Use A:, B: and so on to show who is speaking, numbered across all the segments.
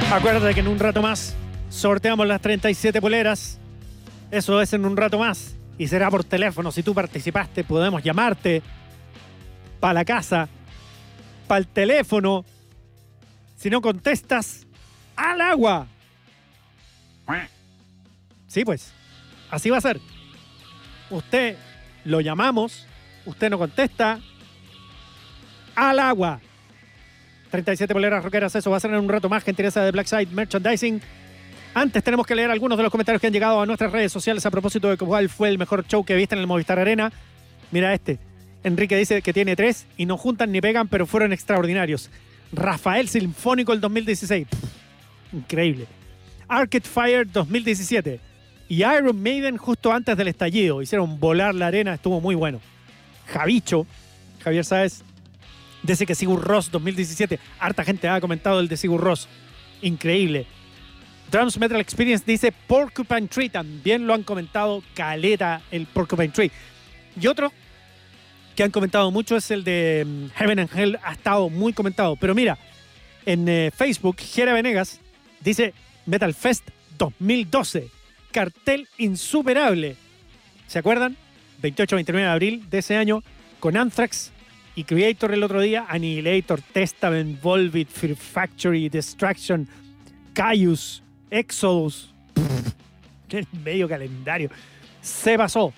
A: Acuérdate que en un rato más sorteamos las 37 poleras. Eso es en un rato más. Y será por teléfono. Si tú participaste, podemos llamarte para la casa, para el teléfono. Si no contestas, al agua. Sí, pues. Así va a ser. Usted lo llamamos, usted no contesta, al agua. 37 poleras rockeras, eso va a ser en un rato más. Gentileza de Blackside Merchandising. Antes tenemos que leer algunos de los comentarios que han llegado a nuestras redes sociales a propósito de cuál fue el mejor show que viste en el Movistar Arena. Mira este. Enrique dice que tiene 3 y no juntan ni pegan, pero fueron extraordinarios. Rafael Sinfónico el 2016. Increíble. Arcade Fire 2017. Y Iron Maiden justo antes del estallido. Hicieron volar la arena, estuvo muy bueno. Javicho, Javier Sáez, dice que Sigur Rós 2017. Harta gente ha comentado el de Sigur Rós. Increíble. Drums Metal Experience dice Porcupine Tree. También lo han comentado caleta el Porcupine Tree. Y otro que han comentado mucho es el de Heaven and Hell. Ha estado muy comentado. Pero mira, en Facebook, Jera Venegas dice Metal Fest 2012. Cartel insuperable. ¿Se acuerdan? 28-29 de abril de ese año con Anthrax y Creator el otro día, Annihilator, Testament, Volbeat, Fear Factory, Destruction, Caius, Exodus. ¡Qué medio calendario! Se pasó.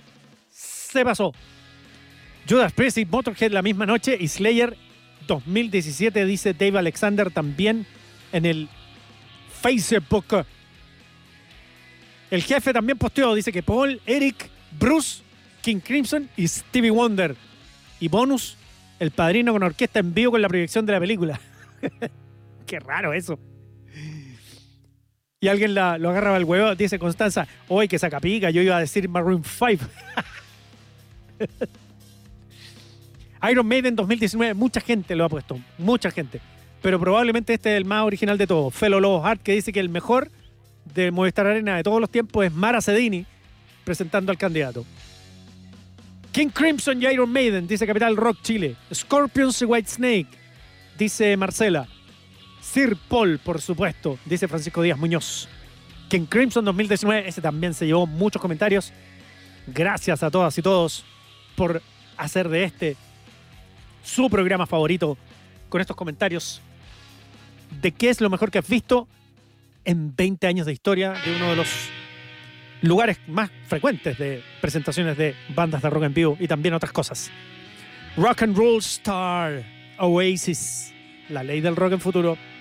A: Judas Priest y Motorhead la misma noche y Slayer 2017, dice Dave Alexander también en el Facebook. El jefe también posteó, dice que Paul, Eric, Bruce, King Crimson y Stevie Wonder. Y bonus, el Padrino con orquesta en vivo con la proyección de la película. Qué raro eso. Y alguien lo agarraba al huevo, dice Constanza, hoy que saca pica, yo iba a decir Maroon 5. Iron Maiden 2019, mucha gente lo ha puesto, mucha gente. Pero probablemente este es el más original de todos. Felo Lobo Hart, que dice que el mejor de Movistar Arena de todos los tiempos es Mara Cedini presentando al candidato. King Crimson y Iron Maiden, dice Capital Rock Chile. Scorpions y Whitesnake, dice Marcela. Sir Paul, por supuesto, dice Francisco Díaz Muñoz. King Crimson 2019, ese también se llevó muchos comentarios. Gracias a todas y todos por hacer de este su programa favorito con estos comentarios de qué es lo mejor que has visto en 20 años de historia de uno de los lugares más frecuentes de presentaciones de bandas de rock en vivo y también otras cosas. Rock and Roll Star, Oasis, la ley del rock en futuro.